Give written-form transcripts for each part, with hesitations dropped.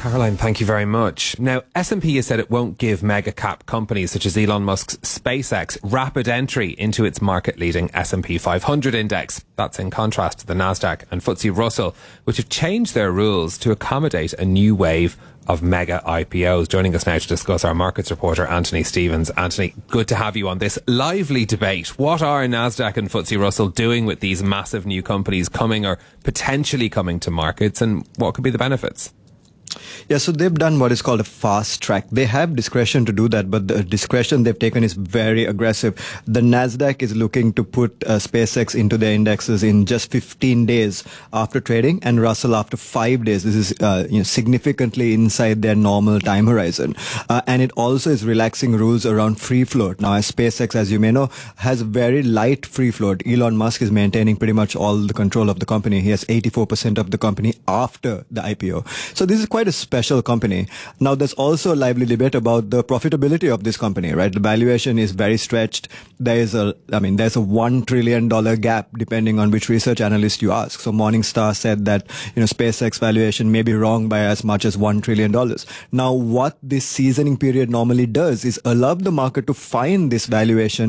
Caroline, thank you very much. Now, S&P has said it won't give mega cap companies such as Elon Musk's SpaceX rapid entry into its market-leading S&P 500 index. That's in contrast to the Nasdaq and FTSE Russell, which have changed their rules to accommodate a new wave of mega IPOs. Joining us now to discuss our markets reporter, Anthony Stevens. Anthony, good to have you on this lively debate. What are Nasdaq and FTSE Russell doing with these massive new companies coming or potentially coming to markets, and what could be the benefits? Yeah, so they've done what is called a fast track. They have discretion to do that, but the discretion they've taken is very aggressive. The Nasdaq is looking to put SpaceX into their indexes in just 15 days after trading, and Russell after 5 days. This is significantly inside their normal time horizon. And it also is relaxing rules around free float. Now, as SpaceX, as you may know, has very light free float. Elon Musk is maintaining pretty much all the control of the company. He has 84% of the company after the IPO. So this is quite a special company. Now, there's also a lively debate about the profitability of this company, right? The valuation is very stretched. There's a $1 trillion gap depending on which research analyst you ask. So Morningstar said that, SpaceX valuation may be wrong by as much as $1 trillion. Now, what this seasoning period normally does is allow the market to find this valuation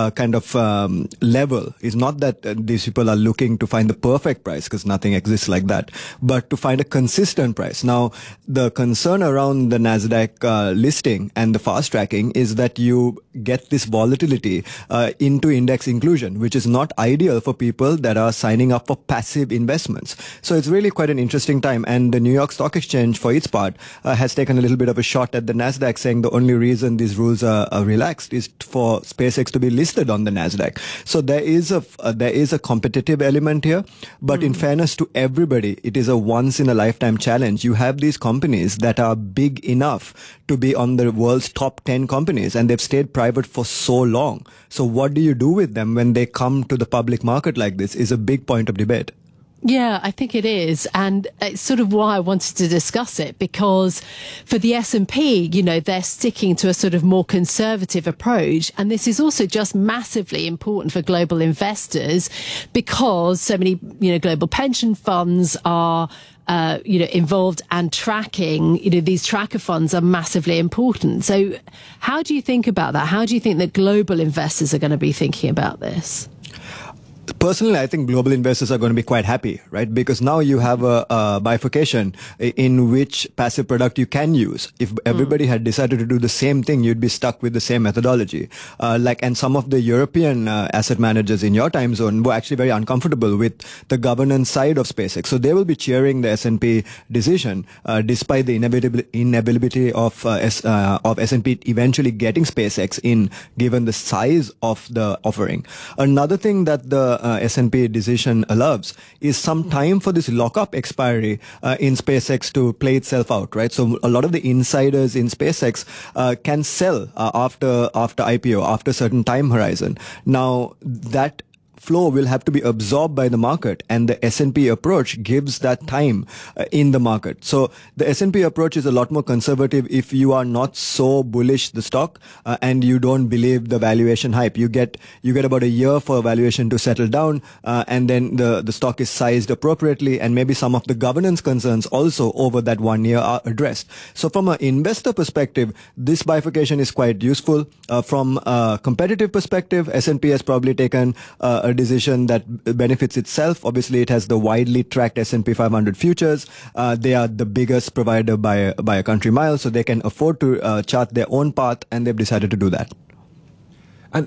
level. It's not that these people are looking to find the perfect price, because nothing exists like that, but to find a consistent price. Now, the concern around the Nasdaq listing and the fast tracking is that you get this volatility into index inclusion, which is not ideal for people that are signing up for passive investments. So it's really quite an interesting time. And the New York Stock Exchange, for its part, has taken a little bit of a shot at the Nasdaq, saying the only reason these rules are relaxed is for SpaceX to be listed on the Nasdaq. So there is a competitive element here, but in fairness to everybody, it is a once in a lifetime challenge. You have these companies that are big enough to be on the world's top 10 companies, and they've stayed private for so long. So what do you do with them when they come to the public market like this is a big point of debate. Yeah, I think it is. And it's sort of why I wanted to discuss it, because for the S&P, they're sticking to a sort of more conservative approach. And this is also just massively important for global investors, because so many, global pension funds are involved, and tracking, these tracker funds are massively important. So how do you think about that? How do you think that global investors are going to be thinking about this? Personally, I think global investors are going to be quite happy, right? Because now you have a bifurcation in which passive product you can use. If everybody had decided to do the same thing, you'd be stuck with the same methodology. And some of the European asset managers in your time zone were actually very uncomfortable with the governance side of SpaceX. So they will be cheering the S&P decision, despite the inevitability of S&P eventually getting SpaceX in, given the size of the offering. Another thing that the S&P decision allows is some time for this lockup expiry in SpaceX to play itself out, right? So a lot of the insiders in SpaceX can sell after IPO, after a certain time horizon. Now, that flow will have to be absorbed by the market, and the S&P approach gives that time in the market. So the S&P approach is a lot more conservative if you are not so bullish the stock and you don't believe the valuation hype. You get about a year for valuation to settle down, and then the stock is sized appropriately, and maybe some of the governance concerns also over that 1 year are addressed. So from an investor perspective, this bifurcation is quite useful. From a competitive perspective, S&P has probably taken a decision that benefits itself. Obviously, it has the widely tracked S&P 500 futures. They are the biggest provider by a country mile, so they can afford to chart their own path, and they've decided to do that. And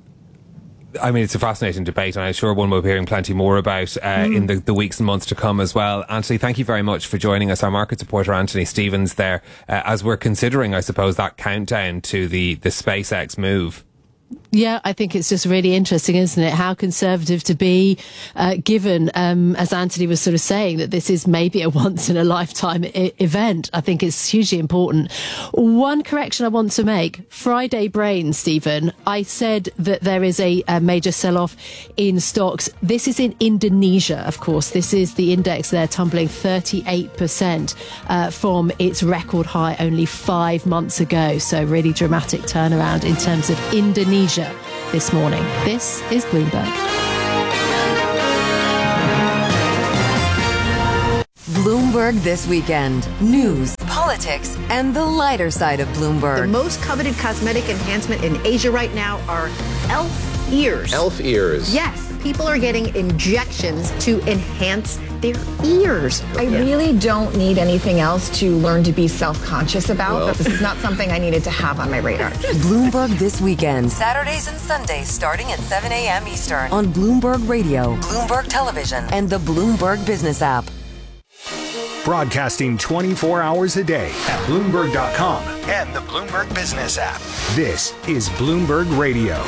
I mean, it's a fascinating debate, and I'm sure one we'll be hearing plenty more about in the weeks and months to come as well. Anthony, thank you very much for joining us. Our markets reporter, Anthony Stevens, there, as we're considering, I suppose, that countdown to the SpaceX move. Yeah, I think it's just really interesting, isn't it? How conservative to be, given, as Anthony was sort of saying, that this is maybe a once in a lifetime event. I think it's hugely important. One correction I want to make: Friday brain, Stephen. I said that there is a major sell-off in stocks. This is in Indonesia, of course. This is the index there tumbling 38% from its record high only 5 months ago. So really dramatic turnaround in terms of Indonesia this morning. This is Bloomberg. Bloomberg. Bloomberg This Weekend. News, politics, and the lighter side of Bloomberg. The most coveted cosmetic enhancement in Asia right now are elf ears. Elf ears. Yes, people are getting injections to enhance their ears. Okay. I really don't need anything else to learn to be self-conscious about. This is not something I needed to have on my radar. Bloomberg This Weekend. Saturdays and Sundays starting at 7 a.m. Eastern on Bloomberg Radio, Bloomberg Television, and the Bloomberg Business app. Broadcasting 24 hours a day at Bloomberg.com and the Bloomberg Business app. This is Bloomberg Radio.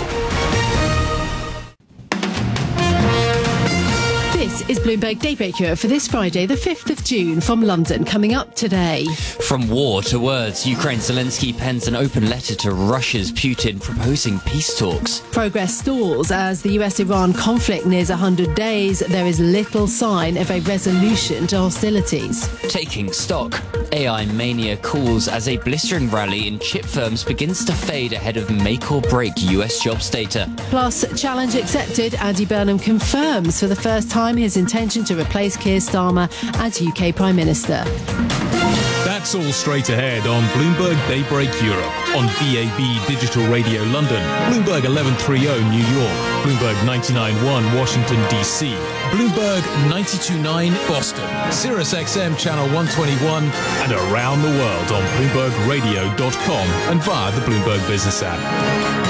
This is Bloomberg Daybreak Europe for this Friday, the 5th of June, from London. Coming up today. From war to words, Ukraine's Zelensky pens an open letter to Russia's Putin proposing peace talks. Progress stalls as the US-Iran conflict nears 100 days. There is little sign of a resolution to hostilities. Taking stock, AI mania cools as a blistering rally in chip firms begins to fade ahead of make or break US jobs data. Plus, challenge accepted. Andy Burnham confirms for the first time his intention to replace Keir Starmer as UK Prime Minister. That's all straight ahead on Bloomberg Daybreak Europe, on DAB Digital Radio London, Bloomberg 1130 New York, Bloomberg 99.1 Washington DC, Bloomberg 92.9 Boston, Sirius XM Channel 121, and around the world on BloombergRadio.com and via the Bloomberg Business app.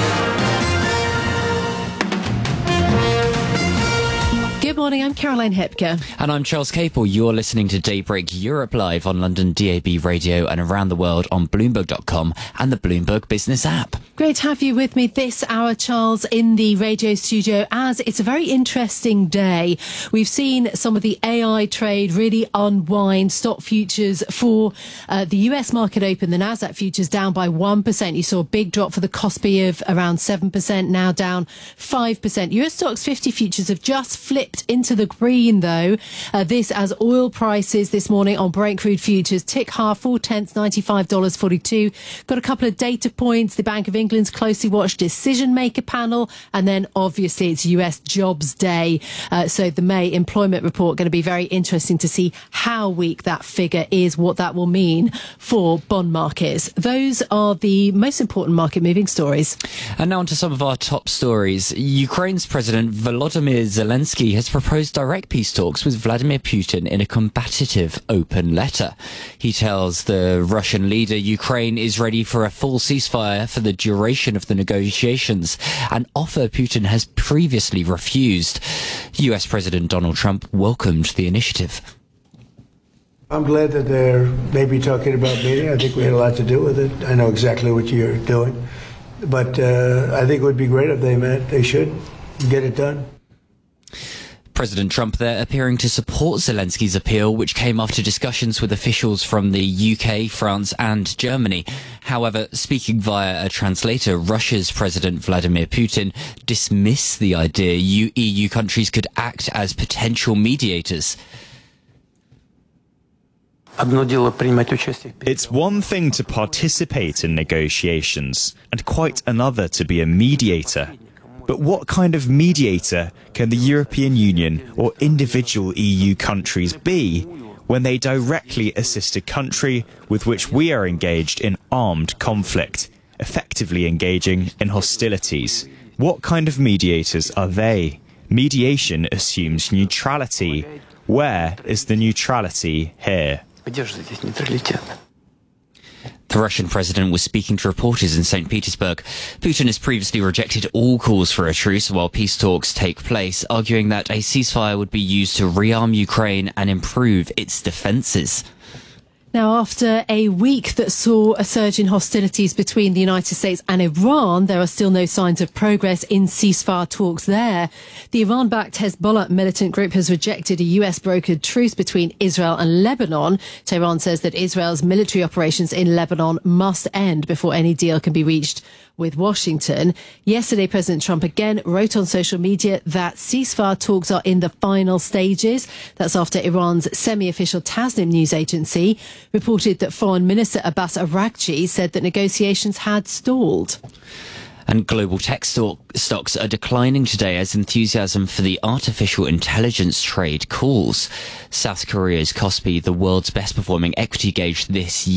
Good morning, I'm Caroline Hepker. And I'm Charles Capel. You're listening to Daybreak Europe live on London DAB Radio and around the world on Bloomberg.com and the Bloomberg Business app. Great to have you with me this hour, Charles, in the radio studio, as it's a very interesting day. We've seen some of the AI trade really unwind. Stock futures for the US market open, the Nasdaq futures down by 1%. You saw a big drop for the Kospi of around 7%, now down 5%. US stocks 50 futures have just flipped into the green, though. This as oil prices this morning on Brent crude futures tick half, 0.4, $95.42. Got a couple of data points. The Bank of England's closely watched decision maker panel, and then obviously it's US jobs day. So the May employment report going to be very interesting to see how weak that figure is, what that will mean for bond markets. Those are the most important market moving stories. And now on to some of our top stories. Ukraine's President Volodymyr Zelensky has proposed direct peace talks with Vladimir Putin in a combative open letter. He tells the Russian leader Ukraine is ready for a full ceasefire for the duration of the negotiations, an offer Putin has previously refused. US President Donald Trump welcomed the initiative. I'm glad that they're maybe talking about meeting. I think we had a lot to do with it. I know exactly what you're doing. But I think it would be great if they met. They should get it done. President Trump there appearing to support Zelensky's appeal, which came after discussions with officials from the UK, France and Germany. However, speaking via a translator, Russia's President Vladimir Putin dismissed the idea EU countries could act as potential mediators. It's one thing to participate in negotiations, and quite another to be a mediator. But what kind of mediator can the European Union or individual EU countries be when they directly assist a country with which we are engaged in armed conflict, effectively engaging in hostilities? What kind of mediators are they? Mediation assumes neutrality. Where is the neutrality here? The Russian president was speaking to reporters in St. Petersburg. Putin has previously rejected all calls for a truce while peace talks take place, arguing that a ceasefire would be used to rearm Ukraine and improve its defences. Now, after a week that saw a surge in hostilities between the United States and Iran, there are still no signs of progress in ceasefire talks there. The Iran-backed Hezbollah militant group has rejected a US-brokered truce between Israel and Lebanon. Tehran says that Israel's military operations in Lebanon must end before any deal can be reached with Washington. Yesterday, President Trump again wrote on social media that ceasefire talks are in the final stages. That's after Iran's semi-official Tasnim news agency reported that Foreign Minister Abbas Araghchi said that negotiations had stalled. And global tech stocks are declining today as enthusiasm for the artificial intelligence trade cools. South Korea's Kospi, the world's best performing equity gauge this year,